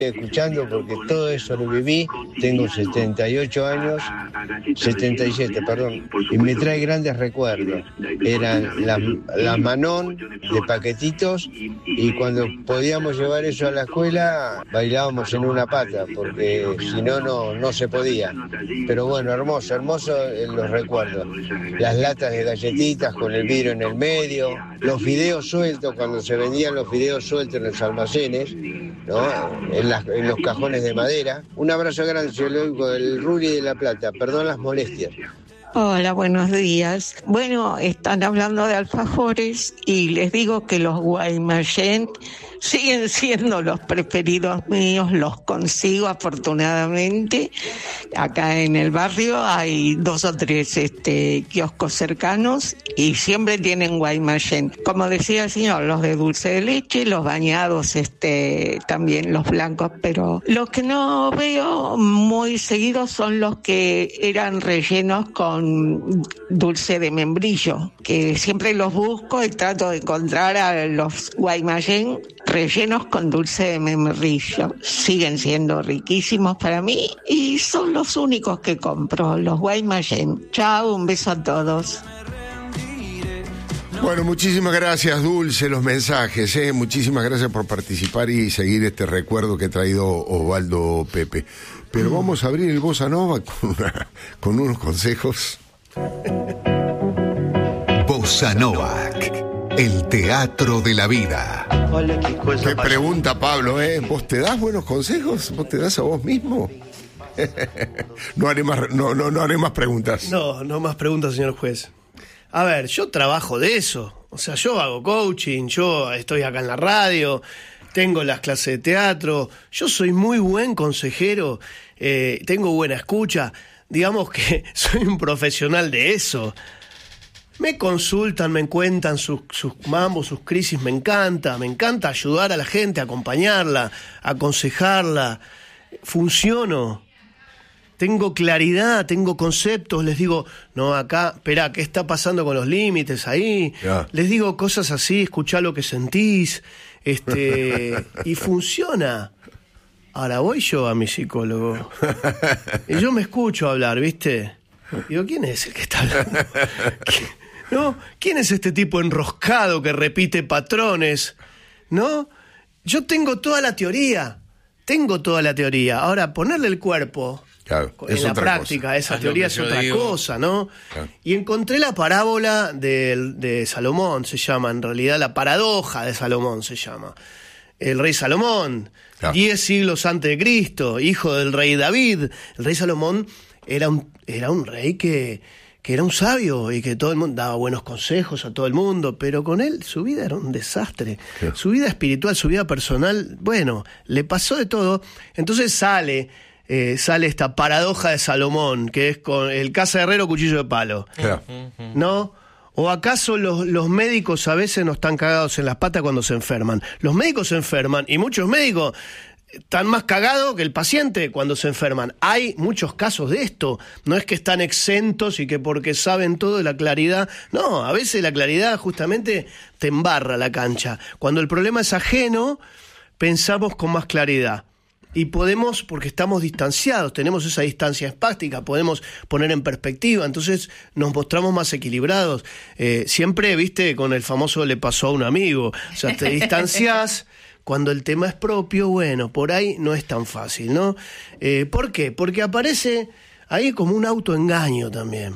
escuchando porque todo eso lo viví. Tengo 78 años, 77, perdón, y me trae grandes recuerdos. Eran las Manón de paquetitos, y cuando podíamos llevar eso a la escuela bailábamos en una pata, porque si no, no se podía. Pero bueno, hermoso los recuerdos. Las latas de galletitas con el vidrio en el medio, los fideos sueltos, cuando se vendían los fideos sueltos en los almacenes, ¿no? En los cajones de madera. Un abrazo grande, soy el Ruli de La Plata. Perdón las molestias. Hola, buenos días. Bueno, están hablando de alfajores y les digo que los Guaymallén siguen siendo los preferidos míos, los consigo afortunadamente. Acá en el barrio hay 2 o 3 kioscos cercanos y siempre tienen Guaymallén. Como decía el señor, los de dulce de leche, los bañados, también los blancos, pero los que no veo muy seguidos son los que eran rellenos con dulce de membrillo, que siempre los busco y trato de encontrar a los Guaymallén rellenos con dulce de membrillo. Siguen siendo riquísimos para mí y son los únicos que compro, los Guaymallén. Chao, un beso a todos. Bueno, muchísimas gracias, Dulce, los mensajes, muchísimas gracias por participar y seguir este recuerdo que ha traído Osvaldo Pepe. Pero vamos a abrir el Bossa Nova con unos consejos. Bossa Nova, el teatro de la vida. Qué pregunta, Pablo, ¿Vos te das buenos consejos? ¿Vos te das a vos mismo? No haré más preguntas. No más preguntas, señor juez. A ver, yo trabajo de eso. O sea, yo hago coaching, yo estoy acá en la radio, tengo las clases de teatro, yo soy muy buen consejero, tengo buena escucha. Digamos que soy un profesional de eso. Me consultan, me cuentan sus mambos, sus crisis, me encanta ayudar a la gente, acompañarla, aconsejarla. Funciono. Tengo claridad, tengo conceptos, les digo, no, acá, espera, ¿qué está pasando con los límites ahí? Yeah. Les digo cosas así, escuchá lo que sentís, y funciona. Ahora voy yo a mi psicólogo y yo me escucho hablar, ¿viste? Digo, ¿quién es el que está hablando? ¿No? ¿Quién es este tipo enroscado que repite patrones? ¿No? Yo tengo toda la teoría. Ahora, ponerle el cuerpo... Claro, en la práctica, cosa. Esa teoría es otra cosa, ¿no? Claro. Y encontré la parábola de Salomón, se llama, en realidad la paradoja de Salomón se llama. El rey Salomón, claro. 10 siglos antes de Cristo, hijo del rey David. El rey Salomón era un rey que era un sabio y que todo el mundo daba buenos consejos a todo el mundo, pero con él su vida era un desastre. Claro. Su vida espiritual, su vida personal, bueno, le pasó de todo. Entonces sale esta paradoja de Salomón, que es con el caza herrero, cuchillo de palo. Claro. ¿No? ¿O acaso los médicos a veces no están cagados en las patas cuando se enferman? Los médicos se enferman y muchos médicos están más cagados que el paciente cuando se enferman. Hay muchos casos de esto. No es que están exentos y que porque saben todo de la claridad. No, a veces la claridad justamente te embarra la cancha. Cuando el problema es ajeno, pensamos con más claridad. Y podemos, porque estamos distanciados, tenemos esa distancia espástica, podemos poner en perspectiva, entonces nos mostramos más equilibrados. Siempre, viste, con el famoso le pasó a un amigo, o sea, te distanciás, cuando el tema es propio, bueno, por ahí no es tan fácil, ¿no? ¿Por qué? Porque aparece ahí como un autoengaño también.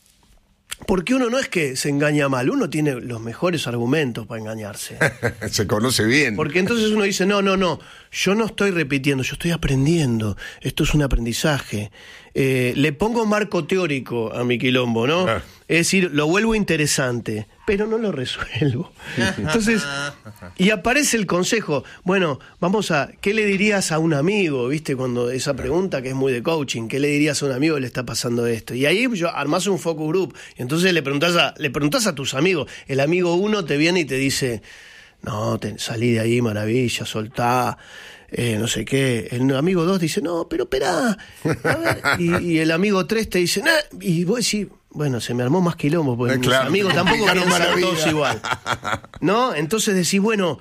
Porque uno no es que se engaña mal, uno tiene los mejores argumentos para engañarse. Se conoce bien. Porque entonces uno dice, no, yo no estoy repitiendo, yo estoy aprendiendo, esto es un aprendizaje. Le pongo marco teórico a mi quilombo, ¿no? Ah. Es decir, lo vuelvo interesante, pero no lo resuelvo. Entonces, y aparece el consejo, bueno, ¿qué le dirías a un amigo? ¿Viste? Cuando esa pregunta que es muy de coaching, ¿qué le dirías a un amigo que le está pasando esto? Y ahí armás un focus group, y entonces le preguntás a tus amigos. El amigo 1 te viene y te dice, no, salí de ahí, maravilla, soltá, no sé qué. El amigo 2 dice, no, pero esperá, a ver. Y el amigo 3 te dice, nah, y vos decís, bueno, se me armó más quilombo, porque claro, mis amigos tampoco quieren ser todos igual. ¿No? Entonces decís, bueno,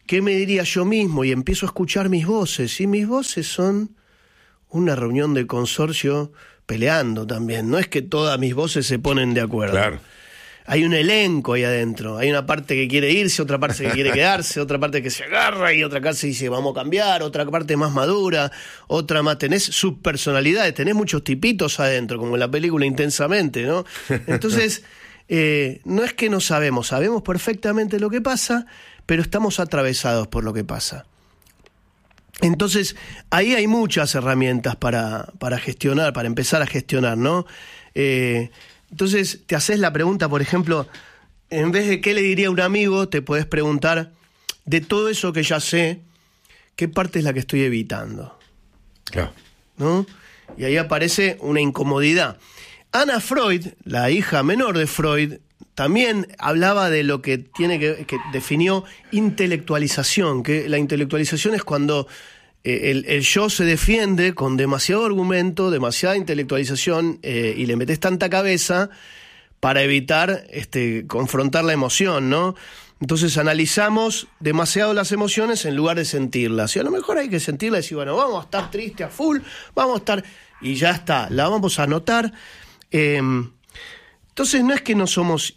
¿qué me diría yo mismo? Y empiezo a escuchar mis voces, y mis voces son una reunión de consorcio peleando también. No es que todas mis voces se ponen de acuerdo. Claro. Hay un elenco ahí adentro. Hay una parte que quiere irse, otra parte que quiere quedarse, otra parte que se agarra y otra parte dice vamos a cambiar, otra parte más madura, otra más. Tenés subpersonalidades, tenés muchos tipitos adentro, como en la película Intensamente, ¿no? Entonces, no es que no sabemos perfectamente lo que pasa, pero estamos atravesados por lo que pasa. Entonces, ahí hay muchas herramientas para gestionar, para empezar a gestionar, ¿no? Entonces, te haces la pregunta, por ejemplo, en vez de qué le diría a un amigo, te podés preguntar, de todo eso que ya sé, ¿qué parte es la que estoy evitando? Claro. ¿No? Y ahí aparece una incomodidad. Anna Freud, la hija menor de Freud, también hablaba de lo que definió intelectualización, que la intelectualización es cuando el yo se defiende con demasiado argumento, demasiada intelectualización y le metes tanta cabeza para evitar confrontar la emoción, ¿no? Entonces analizamos demasiado las emociones en lugar de sentirlas. Y a lo mejor hay que sentirlas y decir, bueno, vamos a estar triste a full, vamos a estar... Y ya está, la vamos a anotar. Entonces no es que no somos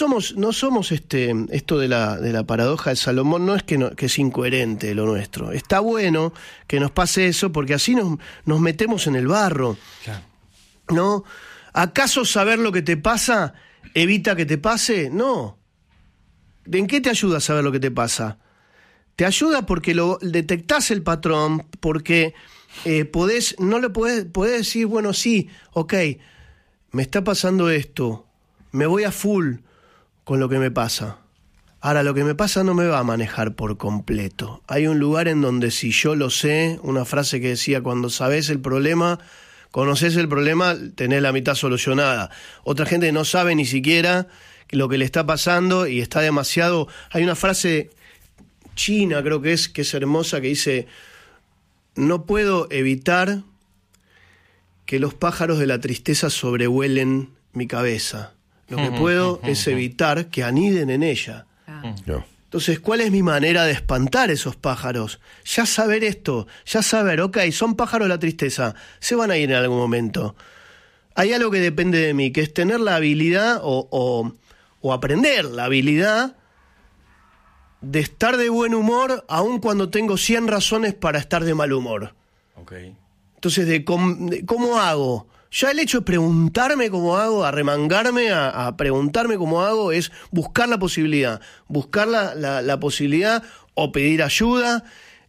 esto de la paradoja de Salomón, no es que es incoherente lo nuestro. Está bueno que nos pase eso porque así nos metemos en el barro. Claro. ¿No? ¿Acaso saber lo que te pasa evita que te pase? No. ¿En qué te ayuda a saber lo que te pasa? Te ayuda porque detectás el patrón, porque podés decir, bueno, sí, ok, me está pasando esto, me voy a full con lo que me pasa. Ahora, lo que me pasa no me va a manejar por completo. Hay un lugar en donde si yo lo sé, una frase que decía, cuando sabés el problema, conocés el problema, tenés la mitad solucionada. Otra gente no sabe ni siquiera lo que le está pasando y está demasiado... Hay una frase china, creo que es hermosa, que dice, no puedo evitar que los pájaros de la tristeza sobrevuelen mi cabeza. Lo que puedo es evitar que aniden en ella. No. Entonces, ¿cuál es mi manera de espantar esos pájaros? Ya saber esto, ya saber, ok, son pájaros de la tristeza, se van a ir en algún momento. Hay algo que depende de mí, que es tener la habilidad o aprender la habilidad de estar de buen humor aun cuando tengo 100 razones para estar de mal humor. Okay. Entonces, de ¿cómo hago? Ya el hecho de preguntarme cómo hago, arremangarme a preguntarme cómo hago, es buscar la posibilidad. Buscar la posibilidad o pedir ayuda,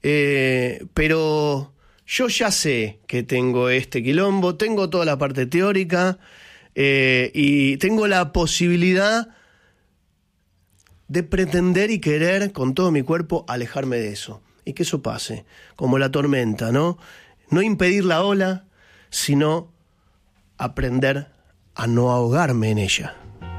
pero yo ya sé que tengo este quilombo, tengo toda la parte teórica y tengo la posibilidad de pretender y querer con todo mi cuerpo alejarme de eso. Y que eso pase, como la tormenta, ¿no? No impedir la ola, sino aprender a no ahogarme en ella.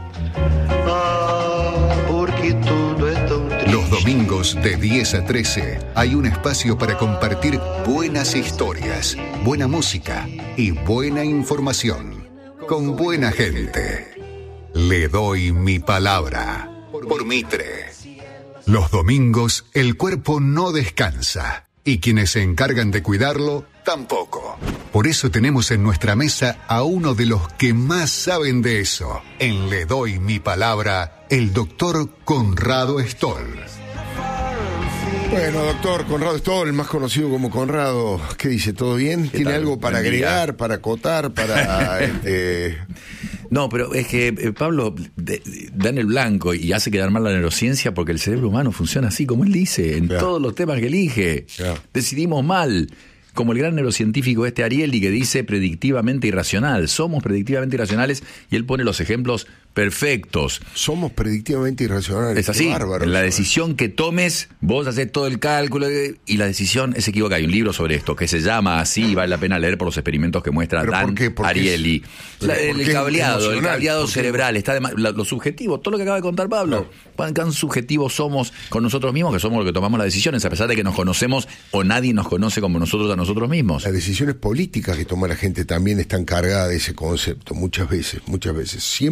Los domingos de 10 a 13 hay un espacio para compartir buenas historias, buena música y buena información. Con buena gente. Le doy mi palabra. Por Mitre. Los domingos el cuerpo no descansa y quienes se encargan de cuidarlo tampoco. Por eso tenemos en nuestra mesa a uno de los que más saben de eso. En Le doy mi palabra, el doctor Conrado Stoll. Bueno, doctor Conrado Stoll, más conocido como Conrado, ¿qué dice? ¿Todo bien? ¿Tiene algo para agregar, para acotar, para No, pero es que Pablo da en el blanco y hace quedar mal la neurociencia porque el cerebro humano funciona así, como él dice, en todos los temas que elige. Decidimos mal. Como el gran neurocientífico Ariely, que dice predictivamente irracional. Somos predictivamente irracionales y él pone los ejemplos perfectos. Somos predictivamente irracionales. Es así. Bárbaro, la decisión que tomes, vos haces todo el cálculo y la decisión es equivocada. Hay un libro sobre esto que se llama así y vale la pena leer por los experimentos que muestra Dan Ariely. El cableado cerebral, está lo subjetivo, todo lo que acaba de contar Pablo. Cuán subjetivos somos con nosotros mismos, que somos los que tomamos las decisiones, a pesar de que nos conocemos o nadie nos conoce como nosotros a nosotros mismos. Las decisiones políticas que toma la gente también están cargadas de ese concepto, muchas veces, siempre por la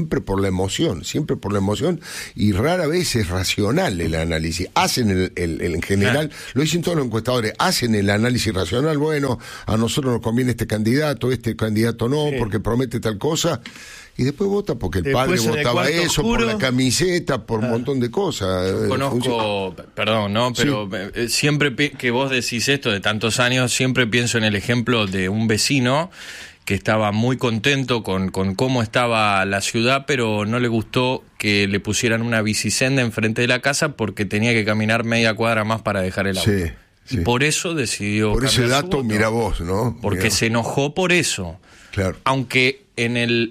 la emoción, siempre por la emoción, y rara vez es racional el análisis. Hacen en general, lo dicen todos los encuestadores, hacen el análisis racional, bueno, a nosotros nos conviene este candidato no, porque promete tal cosa, y después vota porque el padre votaba eso, por la camiseta, por un montón de cosas. Yo conozco, perdón, ¿no? Pero siempre que vos decís esto de tantos años, siempre pienso en el ejemplo de un vecino que estaba muy contento con cómo estaba la ciudad, pero no le gustó que le pusieran una bicisenda enfrente de la casa porque tenía que caminar media cuadra más para dejar el auto. Sí. Y por eso decidió por ese dato, mira vos, ¿no? Porque se enojó por eso. Claro. Aunque en el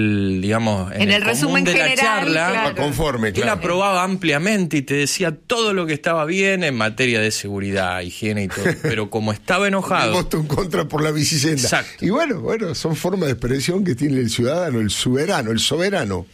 resumen de general, la charla, claro, conforme, él aprobaba ampliamente y te decía todo lo que estaba bien en materia de seguridad, higiene y todo. Pero como estaba enojado, votó en contra por la bicisenda. Exacto. Y bueno, son formas de expresión que tiene el ciudadano, el soberano.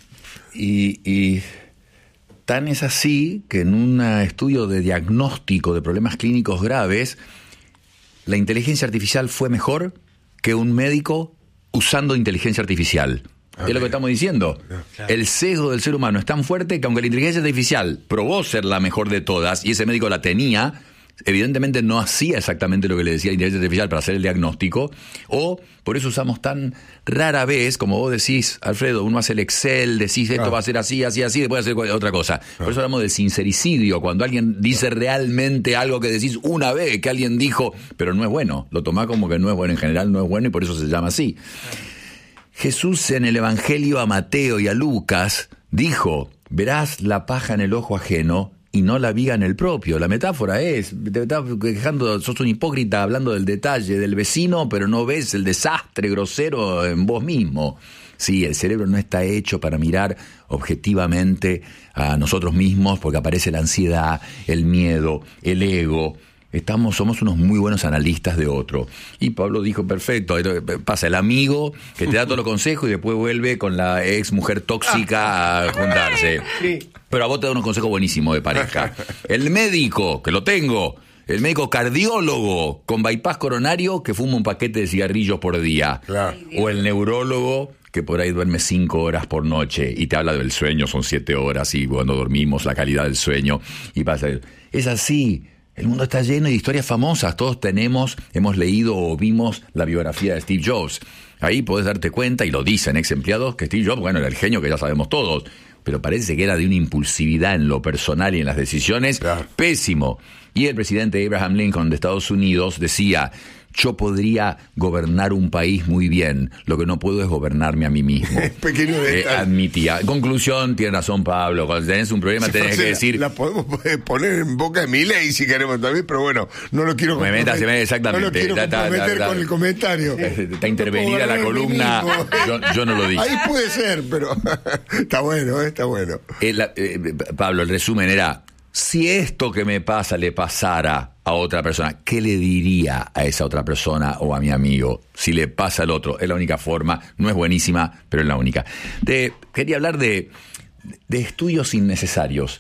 Y tan es así que en un estudio de diagnóstico de problemas clínicos graves, la inteligencia artificial fue mejor que un médico usando inteligencia artificial. Okay. Es lo que estamos diciendo. Claro. El sesgo del ser humano es tan fuerte que aunque la inteligencia artificial probó ser la mejor de todas y ese médico la tenía, evidentemente no hacía exactamente lo que le decía la inteligencia artificial para hacer el diagnóstico, o por eso usamos tan rara vez, como vos decís, Alfredo, uno hace el Excel, decís esto va a ser así, después hacer otra cosa. Por eso hablamos del sincericidio, cuando alguien dice realmente algo que decís una vez, que alguien dijo, pero no es bueno, lo tomás como que no es bueno, en general no es bueno y por eso se llama así. Jesús en el Evangelio a Mateo y a Lucas dijo, verás la paja en el ojo ajeno y no la viga en el propio. La metáfora es, te estás quejando, sos un hipócrita hablando del detalle del vecino, pero no ves el desastre grosero en vos mismo. Sí, el cerebro no está hecho para mirar objetivamente a nosotros mismos porque aparece la ansiedad, el miedo, el ego. Somos unos muy buenos analistas de otro. Y Pablo dijo, perfecto, pasa el amigo que te da todos los consejos y después vuelve con la ex mujer tóxica a juntarse. Sí. Pero a vos te da unos consejos buenísimos de pareja. El médico, que lo tengo, el médico cardiólogo con bypass coronario que fuma un paquete de cigarrillos por día. Claro. O el neurólogo que por ahí duerme 5 horas por noche y te habla del sueño, son 7 horas y cuando dormimos, la calidad del sueño. Y pasa, es así. El mundo está lleno de historias famosas. Todos hemos leído o vimos la biografía de Steve Jobs. Ahí podés darte cuenta, y lo dicen ex empleados, que Steve Jobs, era el genio que ya sabemos todos, pero parece que era de una impulsividad en lo personal y en las decisiones, claro, pésimo. Y el presidente Abraham Lincoln de Estados Unidos decía, yo podría gobernar un país muy bien, lo que no puedo es gobernarme a mí mismo. Pequeño detalle. Admitía. Conclusión, tiene razón Pablo, cuando tenés un problema tenés que decir... La podemos poner en boca de Milei si queremos también, pero bueno, no lo quiero comprometer. Exactamente. No lo quiero comprometer con el comentario. Está intervenida la columna, yo no lo dije. Ahí puede ser, pero está bueno, está bueno. Pablo, el resumen era... Si esto que me pasa le pasara a otra persona, ¿qué le diría a esa otra persona o a mi amigo? Si le pasa al otro, es la única forma, no es buenísima, pero es la única. Quería hablar de estudios innecesarios.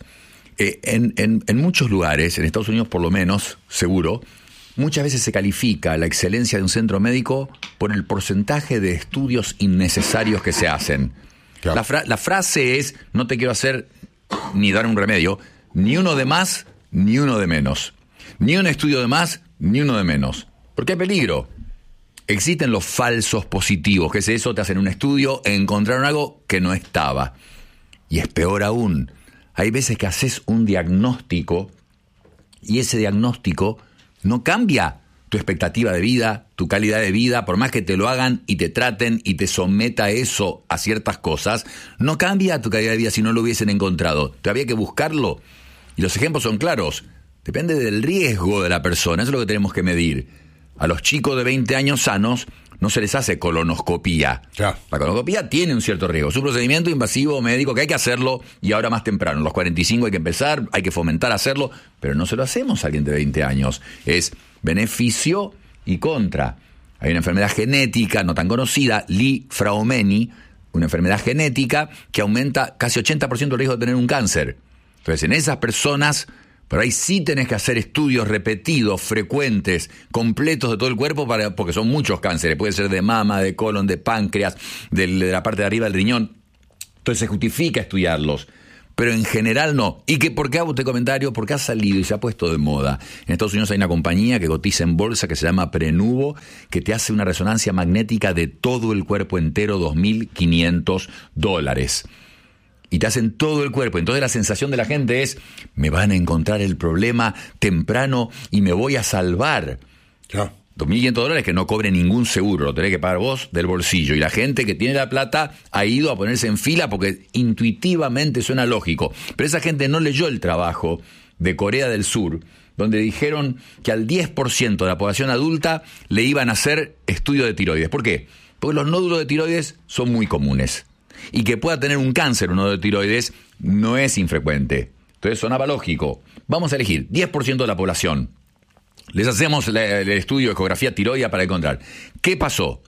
En muchos lugares, en Estados Unidos por lo menos, seguro, muchas veces se califica la excelencia de un centro médico por el porcentaje de estudios innecesarios que se hacen. Claro. La frase es, no te quiero hacer ni dar un remedio, ni uno de más, ni uno de menos. Ni un estudio de más, ni uno de menos. Porque hay peligro. Existen los falsos positivos, que es eso, te hacen un estudio, encontraron algo que no estaba. Y es peor aún. Hay veces que haces un diagnóstico y ese diagnóstico no cambia tu expectativa de vida, tu calidad de vida, por más que te lo hagan y te traten y te someta eso a ciertas cosas, no cambia tu calidad de vida si no lo hubiesen encontrado. Te había que buscarlo. Y los ejemplos son claros. Depende del riesgo de la persona. Eso es lo que tenemos que medir. A los chicos de 20 años sanos no se les hace colonoscopía. Ya. La colonoscopía tiene un cierto riesgo. Es un procedimiento invasivo médico que hay que hacerlo y ahora más temprano. A los 45 hay que empezar, hay que fomentar hacerlo, pero no se lo hacemos a alguien de 20 años. Es beneficio y contra. Hay una enfermedad genética no tan conocida, Li-Fraumeni, una enfermedad genética que aumenta casi 80% el riesgo de tener un cáncer. Entonces, en esas personas, por ahí sí tenés que hacer estudios repetidos, frecuentes, completos de todo el cuerpo, porque son muchos cánceres. Puede ser de mama, de colon, de páncreas, de la parte de arriba del riñón. Entonces se justifica estudiarlos, pero en general no. ¿Y por qué hago este comentario? Porque ha salido y se ha puesto de moda. En Estados Unidos hay una compañía que cotiza en bolsa que se llama Prenuvo, que te hace una resonancia magnética de todo el cuerpo entero, $2.500. Y te hacen todo el cuerpo. Entonces la sensación de la gente es, me van a encontrar el problema temprano y me voy a salvar. Ya. $2.500 que no cobre ningún seguro, lo tenés que pagar vos del bolsillo. Y la gente que tiene la plata ha ido a ponerse en fila porque intuitivamente suena lógico. Pero esa gente no leyó el trabajo de Corea del Sur, donde dijeron que al 10% de la población adulta le iban a hacer estudio de tiroides. ¿Por qué? Porque los nódulos de tiroides son muy comunes. Y que pueda tener un cáncer un nódulo de tiroides no es infrecuente. Entonces sonaba lógico. Vamos a elegir 10% de la población. Les hacemos el estudio de ecografía tiroidea para encontrar. ¿Qué pasó?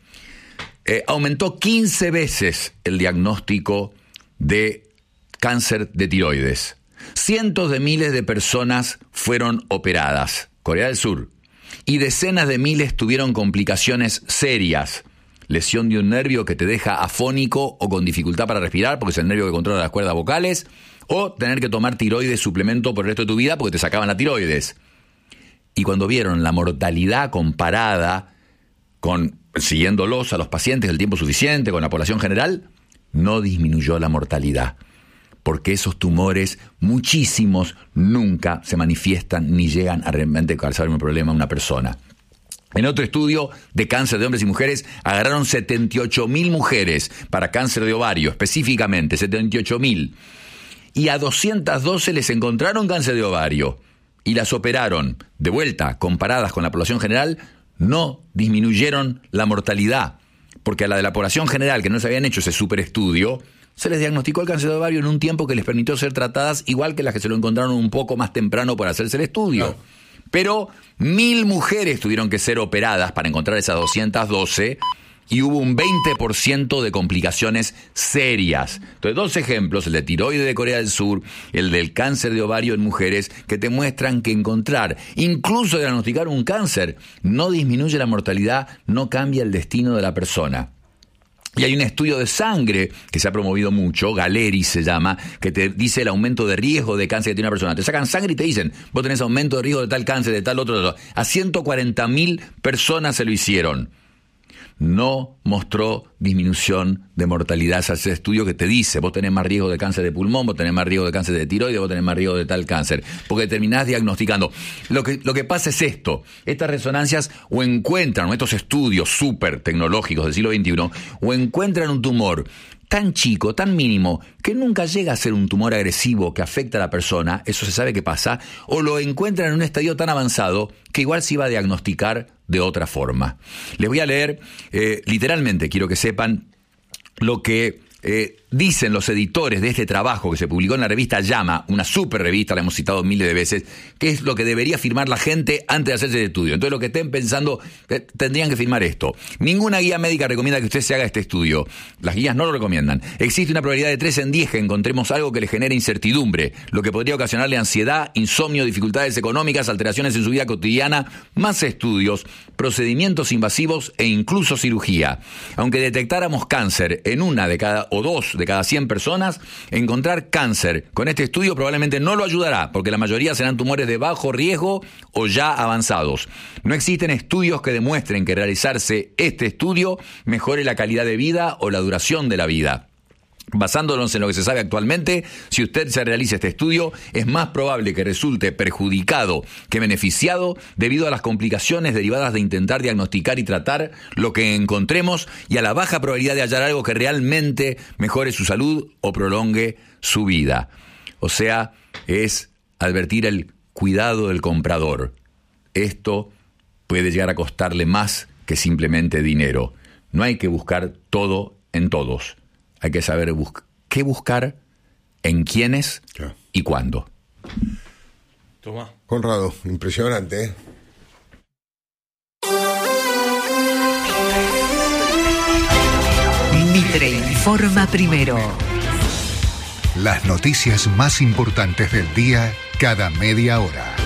Aumentó 15 veces el diagnóstico de cáncer de tiroides. Cientos de miles de personas fueron operadas, Corea del Sur, y decenas de miles tuvieron complicaciones serias. Lesión de un nervio que te deja afónico o con dificultad para respirar, porque es el nervio que controla las cuerdas vocales, o tener que tomar tiroides suplemento por el resto de tu vida porque te sacaban la tiroides. Y cuando vieron la mortalidad comparada con siguiéndolos a los pacientes el tiempo suficiente con la población general, no disminuyó la mortalidad. Porque esos tumores, muchísimos, nunca se manifiestan ni llegan a realmente causar un problema a una persona. En otro estudio de cáncer de hombres y mujeres, agarraron 78.000 mujeres para cáncer de ovario, específicamente 78.000. Y a 212 les encontraron cáncer de ovario. Y las operaron, de vuelta, comparadas con la población general, no disminuyeron la mortalidad. Porque a la de la población general, que no se habían hecho ese superestudio, se les diagnosticó el cáncer de ovario en un tiempo que les permitió ser tratadas igual que las que se lo encontraron un poco más temprano por hacerse el estudio. No. Pero 1.000 mujeres tuvieron que ser operadas para encontrar esas 212 y hubo un 20% de complicaciones serias. Entonces, dos ejemplos, el de tiroides de Corea del Sur, el del cáncer de ovario en mujeres, que te muestran que encontrar, incluso diagnosticar un cáncer, no disminuye la mortalidad, no cambia el destino de la persona. Y hay un estudio de sangre que se ha promovido mucho, Galeri se llama, que te dice el aumento de riesgo de cáncer que tiene una persona. Te sacan sangre y te dicen, vos tenés aumento de riesgo de tal cáncer, de tal otro. A 140.000 personas se lo hicieron. No mostró disminución de mortalidad. Ese estudio que te dice, vos tenés más riesgo de cáncer de pulmón, vos tenés más riesgo de cáncer de tiroides, vos tenés más riesgo de tal cáncer, porque terminás diagnosticando. Lo que pasa es esto, estas resonancias o encuentran, o estos estudios súper tecnológicos del siglo XXI, o encuentran un tumor tan chico, tan mínimo, que nunca llega a ser un tumor agresivo que afecta a la persona, eso se sabe que pasa, o lo encuentran en un estadio tan avanzado que igual se iba a diagnosticar de otra forma. Les voy a leer, literalmente, quiero que sepan lo que dicen los editores de este trabajo que se publicó en la revista Llama, una super revista, la hemos citado miles de veces, que es lo que debería firmar la gente antes de hacerse el estudio. Entonces, lo que estén pensando, tendrían que firmar esto. Ninguna guía médica recomienda que usted se haga este estudio. Las guías no lo recomiendan. Existe una probabilidad de 3 en 10 que encontremos algo que le genere incertidumbre, lo que podría ocasionarle ansiedad, insomnio, dificultades económicas, alteraciones en su vida cotidiana, más estudios, procedimientos invasivos e incluso cirugía. Aunque detectáramos cáncer en una de cada o 2 de cada 100 personas, encontrar cáncer con este estudio probablemente no lo ayudará, porque la mayoría serán tumores de bajo riesgo o ya avanzados. No existen estudios que demuestren que realizarse este estudio mejore la calidad de vida o la duración de la vida. Basándonos en lo que se sabe actualmente, si usted se realiza este estudio, es más probable que resulte perjudicado que beneficiado debido a las complicaciones derivadas de intentar diagnosticar y tratar lo que encontremos y a la baja probabilidad de hallar algo que realmente mejore su salud o prolongue su vida. O sea, es advertir el cuidado del comprador. Esto puede llegar a costarle más que simplemente dinero. No hay que buscar todo en todos. Hay que saber qué buscar, en quiénes y cuándo. Toma. Conrado, impresionante, ¿eh? Mitre informa primero. Las noticias más importantes del día cada media hora.